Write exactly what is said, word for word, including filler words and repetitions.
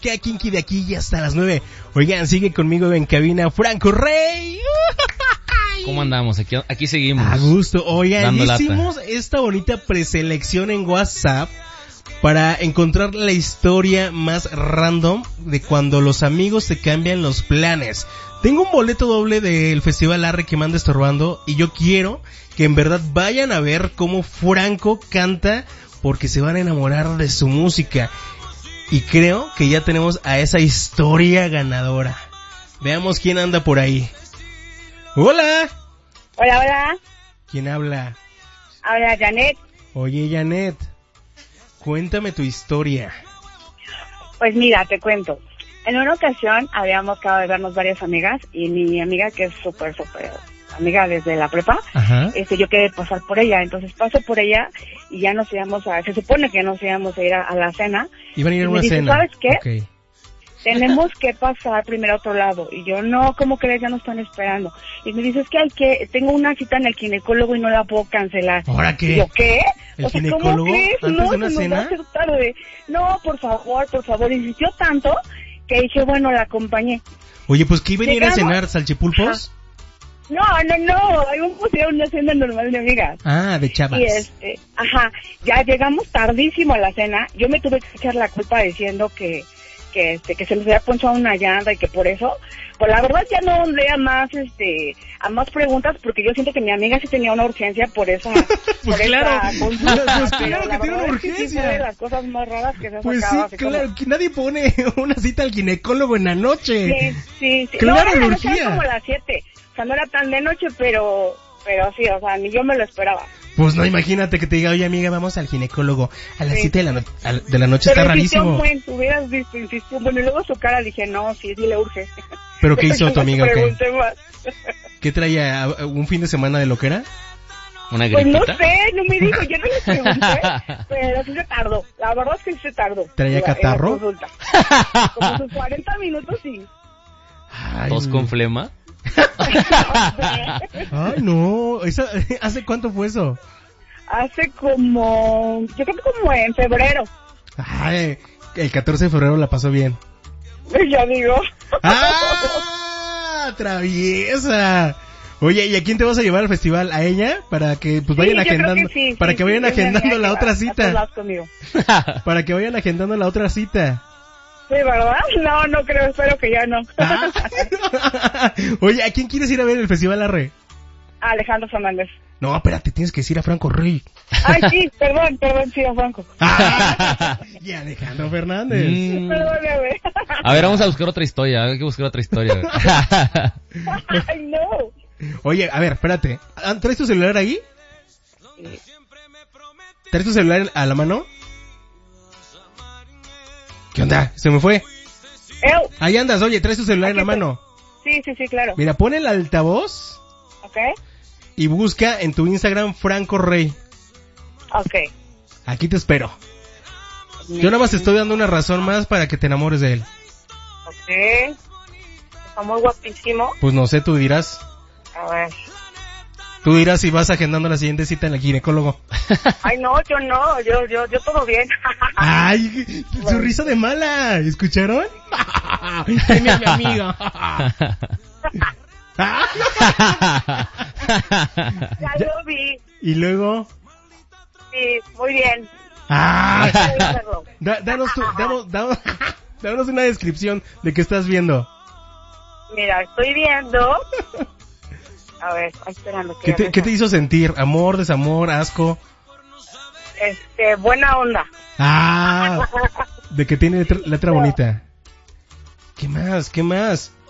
Queda Kinky de aquí y hasta las nueve. Oigan, sigue conmigo en cabina Franco Rey. ¿Cómo andamos? Aquí, aquí seguimos. A gusto. Oigan, hicimos lata. esta bonita preselección en WhatsApp para encontrar la historia más random de cuando los amigos te cambian los planes. Tengo un boleto doble del Festival Arre que me anda estorbando y yo quiero que en verdad vayan a ver cómo Franco canta porque se van a enamorar de su música. Y creo que ya tenemos a esa historia ganadora. Veamos quién anda por ahí. ¡Hola! Hola, hola. ¿Quién habla? Habla Janet. Oye, Janet, cuéntame tu historia. Pues mira, te cuento. En una ocasión habíamos acabado de vernos varias amigas y mi amiga, que es súper, súper amiga desde la prepa, Ajá. este, yo quería pasar por ella. Entonces paso por ella y ya nos íbamos a... Se supone que nos íbamos a ir a, a la cena. Iban a ir a y una me dice, cena. ¿sabes qué? Okay. Tenemos que pasar primero a otro lado. Y yo, no, ¿cómo crees? Ya nos están esperando. Y me dice, es que hay que... Tengo una cita en el ginecólogo y no la puedo cancelar. ¿Ahora qué? Y yo, ¿qué? ¿El O sea, ginecólogo ¿cómo crees? antes No, de una se nos cena? va a hacer tarde. No, por favor, por favor. Insistió tanto que dije, bueno, la acompañé. Oye, pues ¿qué iban a ir a Llegamos. cenar? ¿Salchipulpos? No, no, no. Hay un pusieron una cena normal de amigas. Ah, de chavas. Y este, ajá, ya llegamos tardísimo a la cena. Yo me tuve que echar la culpa diciendo que, que este, que se nos había ponchado una llanta y que por eso, pues la verdad ya no lea más, este, a más preguntas porque yo siento que mi amiga sí tenía una urgencia por esa, Pues por claro, esa consulta, pues pero claro la que tiene verdad una es que sí urgencia. fue de las cosas más raras que se ha Pues sí, sacado, así claro, como- que nadie pone una cita al ginecólogo en la noche. Sí, sí, sí. Claro, no, era, le la noche, urgía. era como las siete. O sea, no era tan de noche, pero, pero sí, o sea, ni yo me lo esperaba. Pues no, imagínate que te diga, oye amiga, vamos al ginecólogo a las Sí. siete de la, no- al- de la noche. Pero Está insistió rarísimo. un buen, hubieras visto, insistió un buen. Y luego su cara dije, no, sí, sí le urge. ¿Pero qué hizo tu No amiga o qué? pregunté más. ¿Qué traía? ¿A- ¿Un fin de semana de loquera? ¿Una Pues no gripita? sé, no me dijo, yo no le pregunté, pero sí se tardó. La verdad es que sí se tardó. ¿Traía En la- en la catarro? consulta. Como sus cuarenta minutos, sí. Ay, ¿Tos con flema? Ay, no. ¿Esa, ¿Hace cuánto fue eso? Hace como, yo creo que como en febrero. Ay, el catorce de febrero la pasó bien. Ya digo. ¡Ah! ¡Traviesa! Oye, ¿y a quién te vas a llevar al festival? ¿A ella? Para que pues vayan Sí, yo creo agendando, que sí, para sí, que vayan sí, es mi agendando amiga la que otra va a todos cita. lados conmigo. Para que vayan agendando la otra cita. Sí, ¿verdad? No, no creo, espero que ya no. Ah. Oye, ¿a quién quieres ir a ver el Festival Arre? Alejandro Fernández. No, espérate, tienes que decir a Franco Rey. Ay, sí, perdón, perdón, sí, a Franco. Ah, y Alejandro Fernández. Mm. Perdóname. A ver, vamos a buscar otra historia. Hay que buscar otra historia. Ay, no. Oye, a ver, espérate. Ah, ¿traes tu celular ahí? ¿Traes tu celular a la mano? ¿Qué onda? Se me fue. Eu. Ahí andas, oye, traes tu celular en la Aquí estoy. mano. Sí, sí, sí, claro. Mira, pon el altavoz Ok, y busca en tu Instagram Franco Rey. ok. Aquí te espero. Yo nada más te estoy dando una razón más para que te enamores de él. Ok. Está muy guapísimo. Pues no sé, tú dirás. A ver. Tú dirás si vas agendando la siguiente cita en el ginecólogo. Ay, no, yo no, yo, yo, yo todo bien. Ay, su risa de mala. ¿Escucharon? Ay, mi amigo. Ya lo vi. Y luego... Sí, muy bien. Ah, Voy a verlo. da- danos, tu, danos, danos, danos una descripción de qué estás viendo. Mira, estoy viendo. A ver, ay, espérame. que ¿Qué ya te, me ¿Qué te hizo sentir? ¿Amor, desamor, asco? Este, buena onda. Ah, de que tiene letra, letra bonita. ¿Qué más? ¿Qué más?